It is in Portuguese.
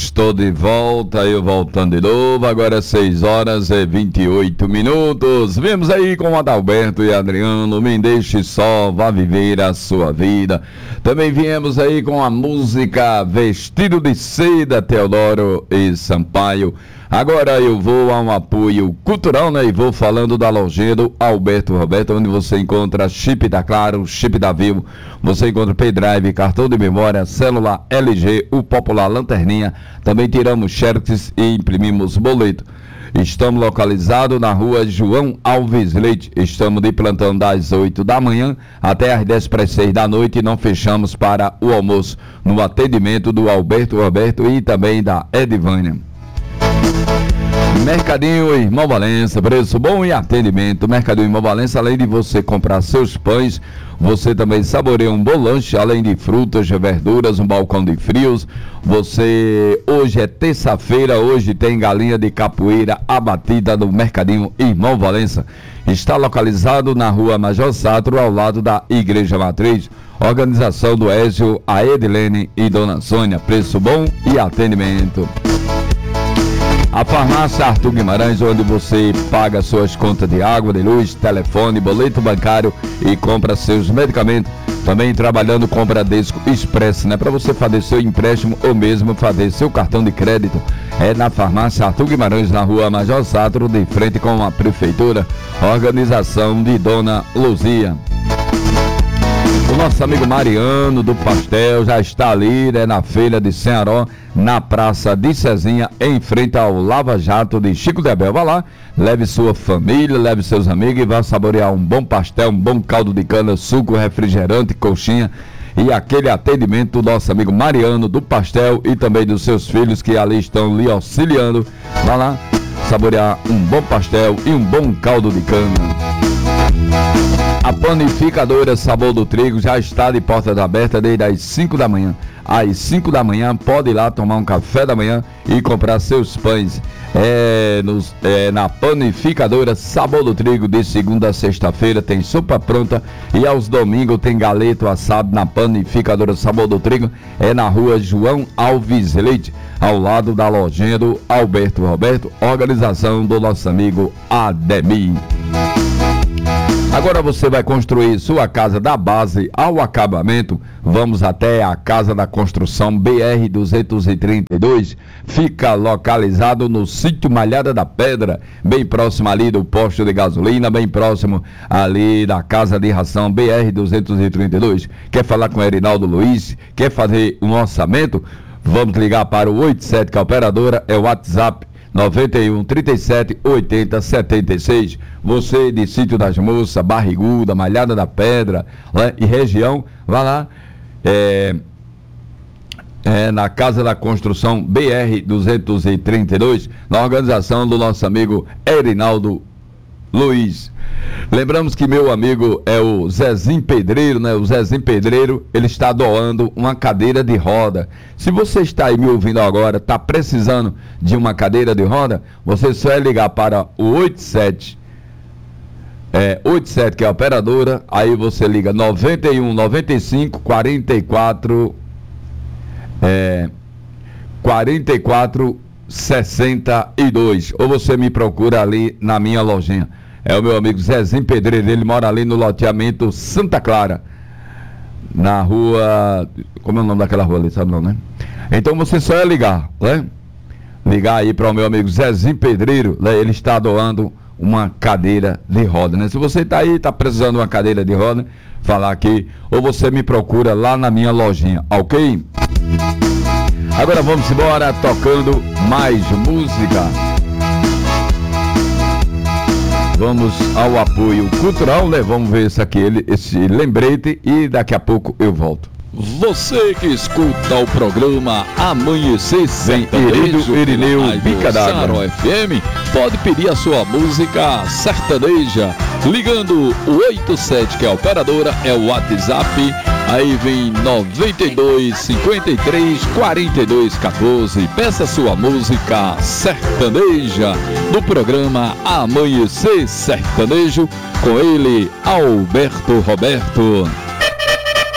Estou de volta, eu voltando de novo, agora 6h28. Vemos aí com Adalberto e Adriano, Me Deixe Só, Vá Viver a Sua Vida. Também viemos aí com a música Vestido de Seda, Teodoro e Sampaio. Agora eu vou a um apoio cultural, né? E vou falando da lojinha do Alberto Roberto, onde você encontra chip da Claro, chip da Vivo, você encontra pendrive, cartão de memória, celular LG, o popular lanterninha. Também tiramos xerox e imprimimos boleto. Estamos localizados na rua João Alves Leite. Estamos de plantão das 8 da manhã até as 10 para as 6 da noite e não fechamos para o almoço, no atendimento do Alberto Roberto e também da Edivânia. Mercadinho Irmão Valença, preço bom e atendimento. Mercadinho Irmão Valença, além de você comprar seus pães, você também saboreia um bom lanche, além de frutas, verduras, um balcão de frios. Hoje é terça-feira, hoje tem galinha de capoeira abatida no Mercadinho Irmão Valença. Está localizado na rua Major Sátiro, ao lado da Igreja Matriz. Organização do Ézio, a Edilene e Dona Sônia. Preço bom e atendimento. A farmácia Arthur Guimarães, onde você paga suas contas de água, de luz, telefone, boleto bancário e compra seus medicamentos. Também trabalhando com Bradesco Expresso, né? Para você fazer seu empréstimo ou mesmo fazer seu cartão de crédito. É na farmácia Arthur Guimarães, na rua Major Sátiro, de frente com a prefeitura. Organização de Dona Luzia. O nosso amigo Mariano do Pastel já está ali, né, na feira de Cearó, na Praça de Cezinha, em frente ao Lava Jato de Chico de Abel. Vá lá, leve sua família, leve seus amigos e vá saborear um bom pastel, um bom caldo de cana, suco, refrigerante, coxinha e aquele atendimento do nosso amigo Mariano do Pastel e também dos seus filhos que ali estão lhe auxiliando. Vá lá saborear um bom pastel e um bom caldo de cana. A panificadora Sabor do Trigo já está de portas abertas desde as 5 da manhã. Às 5 da manhã pode ir lá tomar um café da manhã e comprar seus pães. Na panificadora Sabor do Trigo, de segunda a sexta-feira tem sopa pronta e aos domingos tem galeto assado na panificadora Sabor do Trigo. É na rua João Alves Leite, ao lado da lojinha do Alberto Roberto, organização do nosso amigo Ademir. Agora você vai construir sua casa da base ao acabamento. Vamos até a Casa da Construção BR-232. Fica localizado no sítio Malhada da Pedra, bem próximo ali do posto de gasolina, bem próximo ali da Casa de Ração BR-232. Quer falar com o Erinaldo Luiz? Quer fazer um orçamento? Vamos ligar para o 87, que a operadora é o WhatsApp 91 37 80 76. Você de Sítio das Moças, Barriguda, Malhada da Pedra, né, e região, vá lá, na Casa da Construção BR-232, na organização do nosso amigo Erinaldo Luiz. Lembramos que meu amigo é o Zezinho Pedreiro, né? O Zezinho Pedreiro, ele está doando uma cadeira de roda. Se você está aí me ouvindo agora, está precisando de uma cadeira de roda, você só é ligar para o 87, que é a operadora, aí você liga 91 95 44 62, ou você me procura ali na minha lojinha. É o meu amigo Zezinho Pedreiro, ele mora ali no loteamento Santa Clara, na rua, como é o nome daquela rua ali, sabe não, né? Então você só é ligar, né? Ligar aí para o meu amigo Zezinho Pedreiro, né? Ele está doando uma cadeira de roda, né? Se você está aí, está precisando de uma cadeira de roda, falar aqui, ou você me procura lá na minha lojinha, ok? Agora vamos embora tocando mais música. Vamos ao apoio cultural, né? Vamos ver esse lembrete e daqui a pouco eu volto. Você que escuta o programa Amanhecer Sertanejo Irineu Bica d'Água FM, pode pedir a sua música sertaneja, ligando o 87, que é a operadora, é o WhatsApp, aí vem 92 53 42 14. Peça sua música sertaneja no programa Amanhecer Sertanejo, com ele, Alberto Roberto.